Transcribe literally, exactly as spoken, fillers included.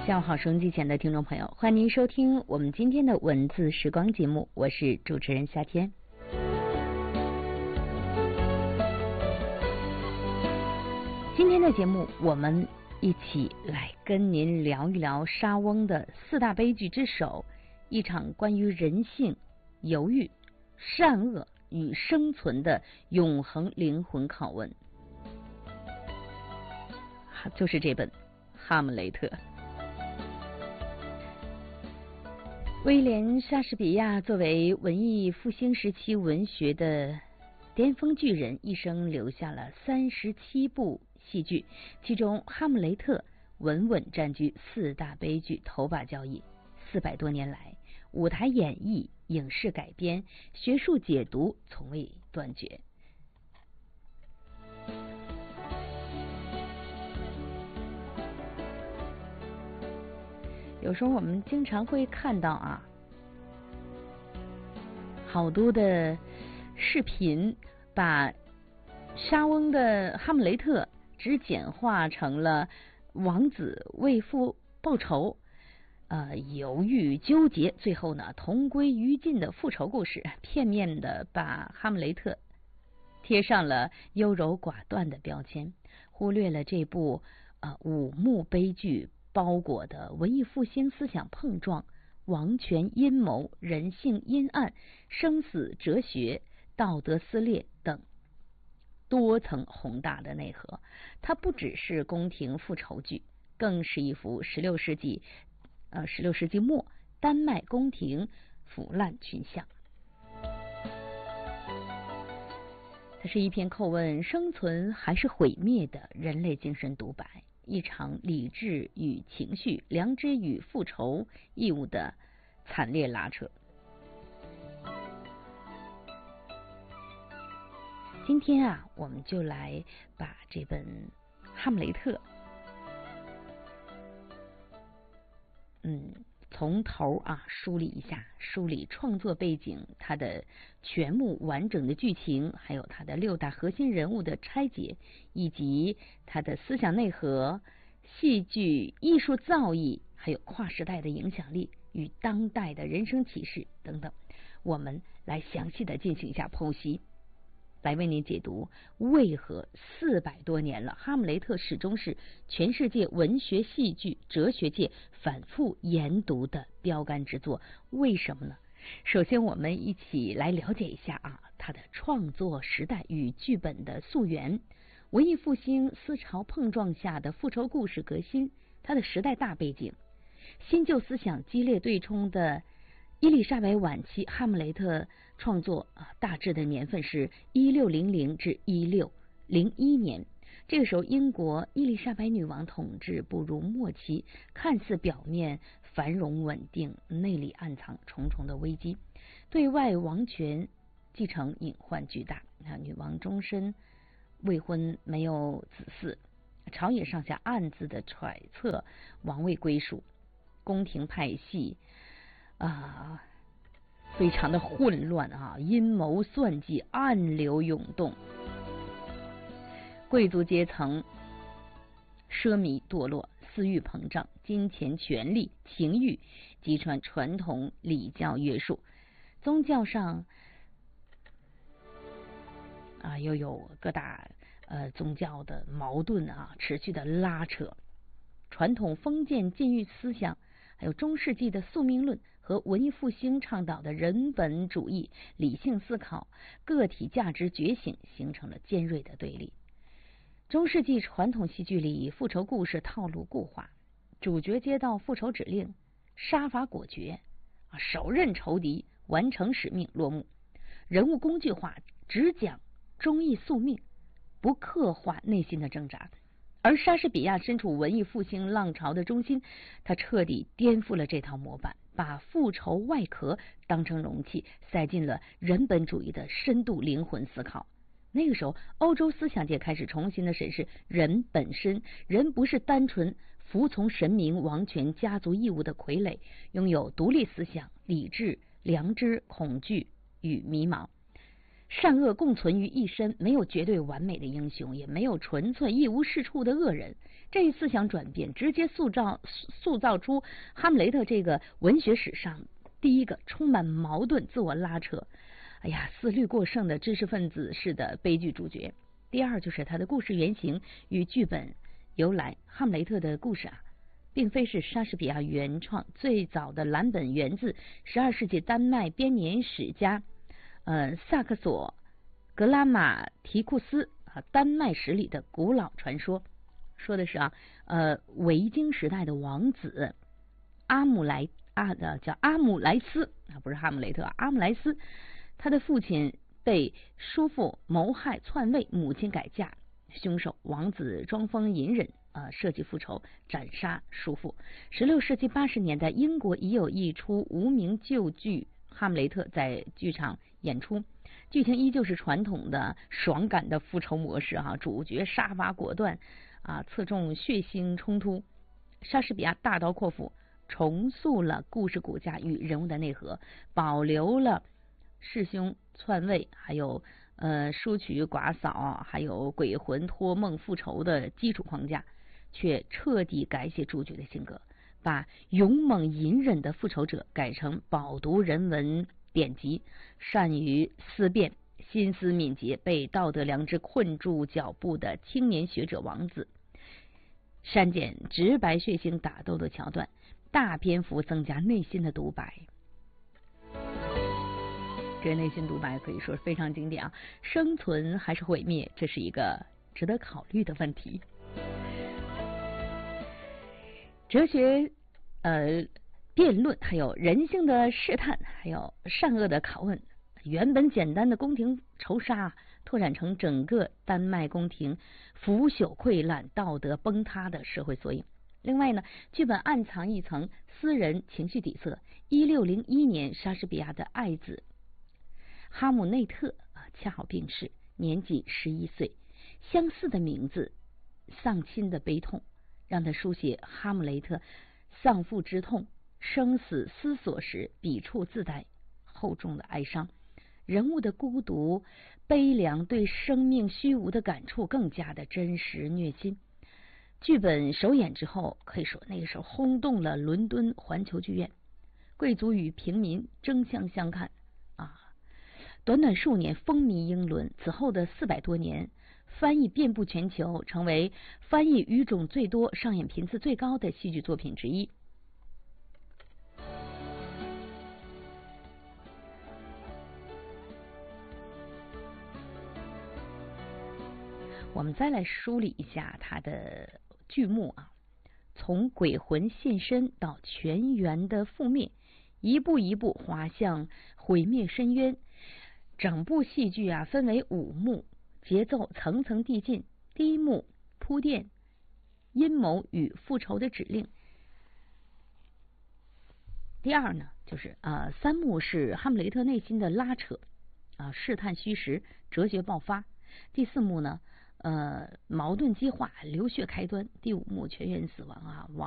下午好，收音机前的听众朋友，欢迎您收听我们今天的文字时光节目，我是主持人夏天。今天的节目，我们一起来跟您聊一聊莎翁的四大悲剧之首，一场关于人性、犹豫、善恶与生存的永恒灵魂拷问，就是这本《哈姆雷特》。威廉·莎士比亚作为文艺复兴时期文学的巅峰巨人，一生留下了三十七部戏剧，其中《哈姆雷特》稳稳占据四大悲剧头把交椅。四百多年来，舞台演绎、影视改编、学术解读从未断绝。有时候我们经常会看到啊，好多的视频把莎翁的《哈姆雷特》只简化成了王子为父报仇，呃，犹豫纠结，最后呢同归于尽的复仇故事，片面的把哈姆雷特贴上了优柔寡断的标签，忽略了这部呃五幕悲剧包裹的文艺复兴思想碰撞、王权阴谋、人性阴暗、生死哲学、道德撕裂等多层宏大的内核。它不只是宫廷复仇剧，更是一幅十六世纪呃十六世纪末丹麦宫廷腐烂群像。它是一篇叩问生存还是毁灭的人类精神独白，一场理智与情绪、良知与复仇义务的惨烈拉扯。今天啊，我们就来把这本《哈姆雷特》嗯从头啊梳理一下，梳理创作背景，它的全部完整的剧情，还有它的六大核心人物的拆解，以及它的思想内核、戏剧艺术造诣，还有跨时代的影响力与当代的人生启示等等，我们来详细的进行一下剖析，来为您解读为何四百多年了，《哈姆雷特》始终是全世界文学、戏剧、哲学界反复研读的标杆之作。为什么呢？首先，我们一起来了解一下啊，它的创作时代与剧本的溯源。文艺复兴思潮碰撞下的复仇故事革新，它的时代大背景，新旧思想激烈对冲的伊丽莎白晚期，哈姆雷特创作啊，大致的年份是一六零零至一六零一年。这个时候，英国伊丽莎白女王统治步入末期，看似表面繁荣稳定，内里暗藏重重的危机，对外王权继承隐患巨大。啊，女王终身未婚，没有子嗣，朝野上下暗自的揣测王位归属，宫廷派系啊，非常的混乱啊，阴谋算计，暗流涌动，贵族阶层奢靡堕落，私欲膨胀，金钱、权力、情欲击穿传统礼教约束，宗教上啊又有各大呃宗教的矛盾啊持续的拉扯，传统封建禁欲思想，还有中世纪的宿命论和文艺复兴倡导的人本主义、理性思考、个体价值觉醒形成了尖锐的对立。中世纪传统戏剧里，复仇故事套路固化，主角接到复仇指令，杀伐果决，手刃仇敌，完成使命落幕。人物工具化，只讲忠义宿命，不刻画内心的挣扎。而莎士比亚身处文艺复兴浪潮的中心，他彻底颠覆了这套模板，把复仇外壳当成容器，塞进了人本主义的深度灵魂思考。那个时候，欧洲思想界开始重新的审视人本身，人不是单纯服从神明、王权、家族义务的傀儡，拥有独立思想、理智、良知、恐惧与迷茫。善恶共存于一身，没有绝对完美的英雄，也没有纯粹一无是处的恶人。 这一思想转变直接塑造塑造出哈姆雷特这个文学史上第一个充满矛盾、自我拉扯、哎呀思虑过剩的知识分子式的悲剧主角。第二就是他的故事原型与剧本由来。哈姆雷特的故事啊，并非是莎士比亚原创，最早的蓝本源自十二世纪丹麦编年史家呃萨克索格拉马提库斯啊丹麦史里的古老传说，说的是啊呃维京时代的王子阿姆莱啊的叫阿姆莱斯啊不是哈姆雷特，阿姆莱斯，他的父亲被叔父谋害篡位，母亲改嫁，凶手王子装疯隐忍呃，设计复仇，斩杀叔父。十六世纪八十年代，英国已有一出无名旧剧《哈姆雷特》在剧场演出，剧情依旧是传统的爽感的复仇模式啊，主角杀伐果断啊，侧重血腥冲突。莎士比亚大刀阔斧重塑了故事骨架与人物的内核，保留了弑兄篡位，还有呃叔娶寡嫂，还有鬼魂托梦复仇的基础框架，却彻底改写主角的性格，把勇猛隐忍的复仇者改成饱读人文典籍、善于思辨、心思敏捷、被道德良知困住脚步的青年学者王子。删减直白血腥打斗的桥段，大篇幅增加内心的独白。这内心独白可以说是非常经典啊！生存还是毁灭，这是一个值得考虑的问题。哲学、呃辩论，还有人性的试探，还有善恶的拷问，原本简单的宫廷仇杀，拓展成整个丹麦宫廷腐朽溃烂、道德崩塌的社会缩影。另外呢，剧本暗藏一层私人情绪底色。一六零一年，莎士比亚的爱子哈姆内特啊恰好病逝，年仅十一岁。相似的名字，丧亲的悲痛，让他书写哈姆雷特丧父之痛、生死思索时，笔触自带厚重的哀伤。人物的孤独、悲凉，对生命虚无的感触更加的真实虐心。剧本首演之后，可以说那个时候轰动了伦敦环球剧院，贵族与平民争相相看啊。短短数年风靡英伦，此后的四百多年，翻译遍布全球，成为翻译语种最多、上演频次最高的戏剧作品之一。我们再来梳理一下它的剧目啊，从鬼魂现身到全员的覆灭，一步一步滑向毁灭深渊。整部戏剧啊分为五幕，节奏层层递进。第一幕铺垫阴谋与复仇的指令。第二呢，就是呃三幕是哈姆雷特内心的拉扯啊，试探虚实，哲学爆发。第四幕呢，呃矛盾激化，流血开端。第五幕全员死亡啊，王